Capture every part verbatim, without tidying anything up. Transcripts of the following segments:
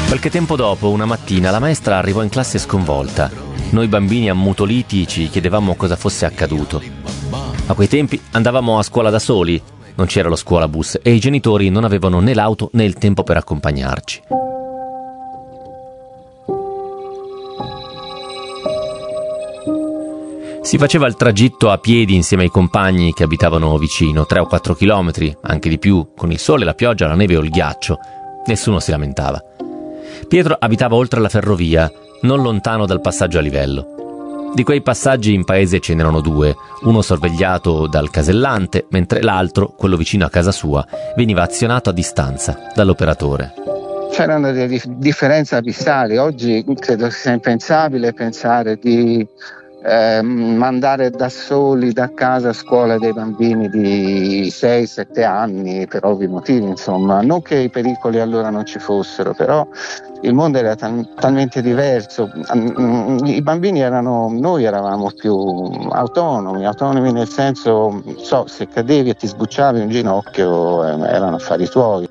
Qualche tempo dopo, una mattina, la maestra arrivò in classe sconvolta. Noi bambini ammutoliti ci chiedevamo cosa fosse accaduto. A quei tempi andavamo a scuola da soli, non c'era lo scuolabus e i genitori non avevano né l'auto né il tempo per accompagnarci. Si faceva il tragitto a piedi insieme ai compagni che abitavano vicino, tre o quattro chilometri, anche di più, con il sole, la pioggia, la neve o il ghiaccio. Nessuno si lamentava. Pietro abitava oltre la ferrovia, non lontano dal passaggio a livello. Di quei passaggi in paese ce n'erano due, uno sorvegliato dal casellante, mentre l'altro, quello vicino a casa sua, veniva azionato a distanza dall'operatore. C'erano delle dif- differenze abissali. Oggi credo sia impensabile pensare di eh, mandare da soli da casa a scuola dei bambini di sei sette anni, per ovvi motivi, insomma. Non che i pericoli allora non ci fossero, però il mondo era tal- talmente diverso. I bambini erano, noi eravamo più autonomi, autonomi nel senso, so, se cadevi e ti sbucciavi un ginocchio eh, erano affari tuoi.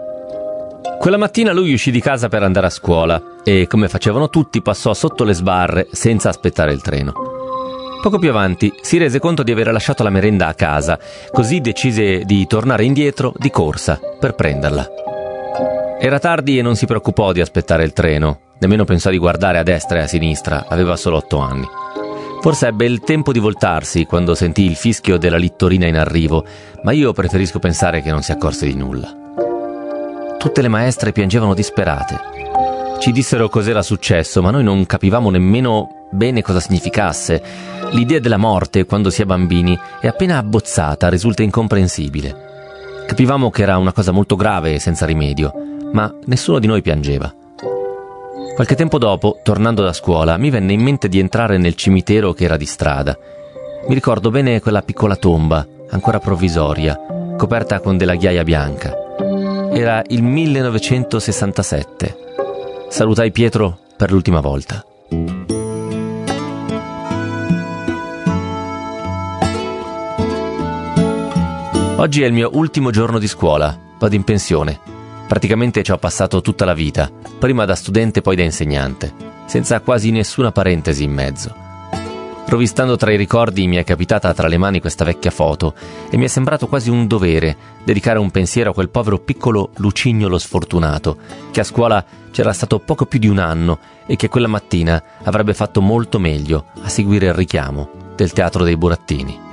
Quella mattina lui uscì di casa per andare a scuola e, come facevano tutti, passò sotto le sbarre senza aspettare il treno. Poco più avanti si rese conto di aver lasciato la merenda a casa, così decise di tornare indietro di corsa per prenderla. Era tardi e non si preoccupò di aspettare il treno, nemmeno pensò di guardare a destra e a sinistra, aveva solo otto anni. Forse ebbe il tempo di voltarsi quando sentì il fischio della littorina in arrivo, ma io preferisco pensare che non si accorse di nulla. Tutte le maestre piangevano disperate. Ci dissero cos'era successo, ma noi non capivamo nemmeno bene cosa significasse. L'idea della morte, quando si è bambini, è appena abbozzata, risulta incomprensibile. Capivamo che era una cosa molto grave e senza rimedio, ma nessuno di noi piangeva. Qualche tempo dopo, tornando da scuola, mi venne in mente di entrare nel cimitero che era di strada. Mi ricordo bene quella piccola tomba, ancora provvisoria, coperta con della ghiaia bianca. Era il millenovecentosessantasette. Salutai Pietro per l'ultima volta. Oggi è il mio ultimo giorno di scuola, vado in pensione. Praticamente ci ho passato tutta la vita, prima da studente poi da insegnante, senza quasi nessuna parentesi in mezzo. Rovistando tra i ricordi mi è capitata tra le mani questa vecchia foto e mi è sembrato quasi un dovere dedicare un pensiero a quel povero piccolo lucignolo sfortunato che a scuola c'era stato poco più di un anno e che quella mattina avrebbe fatto molto meglio a seguire il richiamo del Teatro dei Burattini.